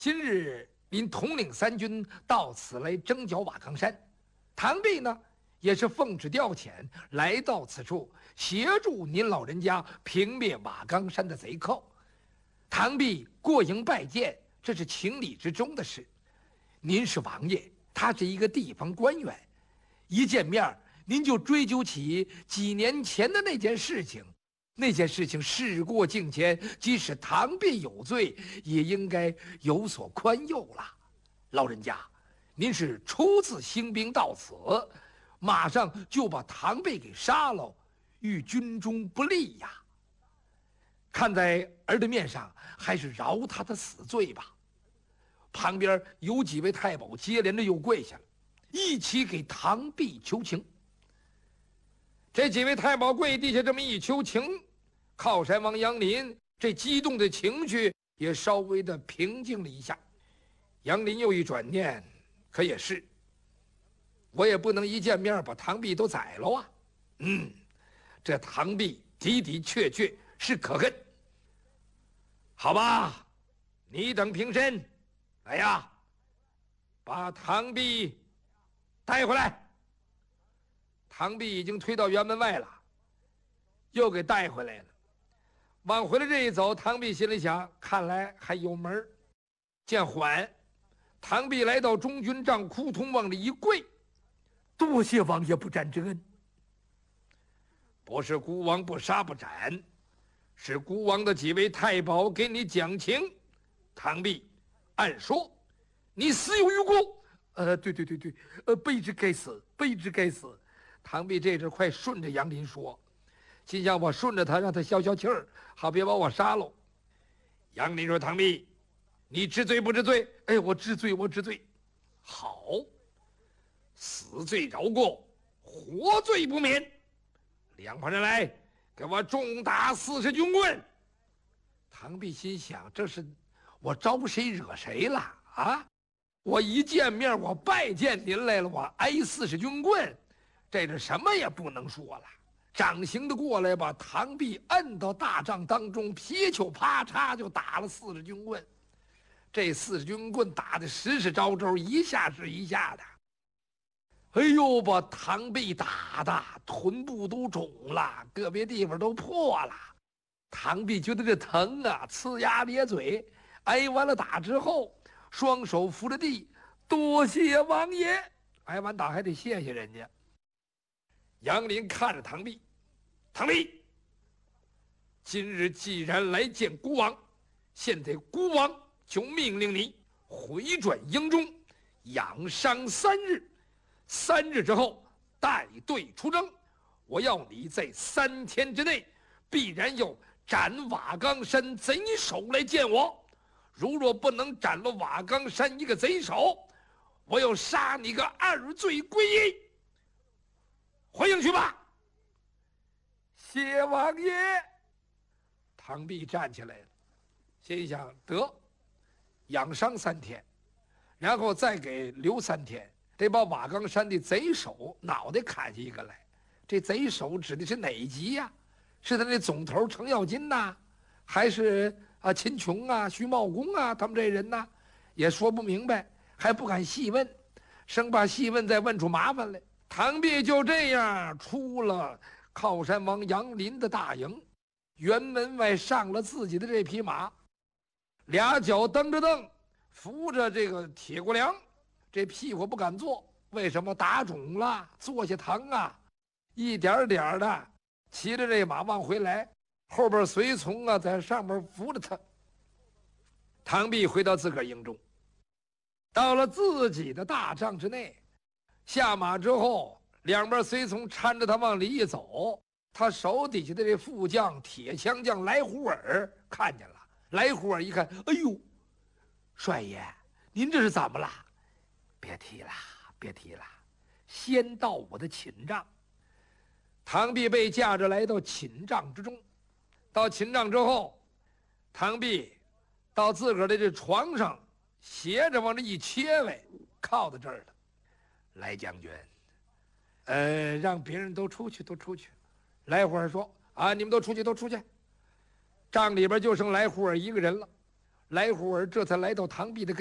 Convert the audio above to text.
今日您统领3军到此来征剿瓦岗山，唐弼呢也是奉旨调遣来到此处，协助您老人家平灭瓦岗山的贼寇。唐弼过营拜见，这是情理之中的事。您是王爷，他是一个地方官员，一见面您就追究起几年前的那件事情。那件事情事过境迁，即使唐弼有罪，也应该有所宽宥了。老人家，您是初次兴兵到此，马上就把唐弼给杀了，与军中不利呀。看在儿的面上，还是饶他的死罪吧。旁边有几位太保接连着又跪下了，一起给唐弼求情。这几位太保跪地下这么一求情，靠山王杨林这激动的情绪也稍微的平静了一下。杨林又一转念，可也是，我也不能一见面把唐弼都宰了啊。这唐弼的的确确是可恨。好吧，你等平身，来呀，把唐弼带回来。唐弼已经推到辕门外了，又给带回来了。往回来这一走，唐弼心里想，看来还有门。见缓，唐弼来到中军帐哭通往里一跪，多谢王爷不斩之恩。不是孤王不杀不斩，是孤王的几位太保给你讲情。唐弼，按说你死有余辜。对，卑职该死，卑职该死。唐弼这阵快顺着杨林说，心想我顺着他，让他消消气儿，好别把我杀喽。杨林说：“唐弼，你知罪不知罪？”我知罪，我知罪。好，死罪饶过，活罪不免。两旁人来，给我重打40军棍。唐弼心想，这是我招谁惹谁了啊？我一见面，我拜见您来了，我挨40军棍。这什么也不能说了，掌刑的过来，把唐弼摁到大帐当中，劈球啪嚓就打了40军棍。这40军棍打得实实招招，一下是一下的。哎呦，把唐弼打的臀部都肿了，个别地方都破了。唐弼觉得这疼啊，呲牙咧嘴。挨完了打之后，双手扶着地，多谢王爷。挨完打还得谢谢人家。杨林看着唐弼，唐弼，今日既然来见孤王，现在孤王就命令你回转营中，养伤3日，3日之后带队出征。我要你在3天之内，必然要斩瓦岗山贼首来见我。如若不能斩了瓦岗山一个贼首，我要杀你个2罪归一。回营去吧。谢王爷。唐弼站起来了，心想得养伤3天，然后再给留3天，得把瓦岗山的贼首脑袋砍下一个来。这贼首指的是哪级呀？是他那总头程咬金呐，还是秦琼啊、徐茂公啊？他们这人呐，也说不明白，还不敢细问，生怕细问再问出麻烦来。唐弼就这样出了靠山王杨林的大营，辕门外上了自己的这匹马，2脚蹬着蹬，扶着这个铁骨梁，这屁股不敢坐，为什么？打肿了，坐下疼啊，一点点的骑着这马往回来，后边随从在上面扶着他。唐弼回到自个儿营中，到了自己的大帐之内，下马之后，2边随从搀着他往里一走，他手底下的这副将铁枪将来胡尔看见了。来胡尔一看，哎呦，帅爷，您这是怎么了？别提了，别提了，先到我的寝帐。唐弼被架着来到寝帐之中，到寝帐之后，唐弼到自个儿的这床上，斜着往这一切位，靠在这儿了。来将军，让别人都出去，都出去。来胡尔说：“你们都出去，都出去。”帐里边就剩来胡尔一个人了。 来虎儿这才来到唐壁的